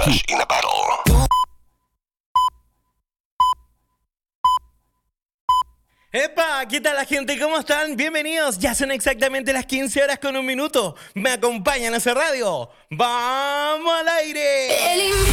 Sash in a battle. ¡Epa! ¿Qué tal la gente? ¿Cómo están? Bienvenidos. Ya son exactamente las 15 horas con un minuto. Me acompañan a hacer radio. ¡Vamos al aire!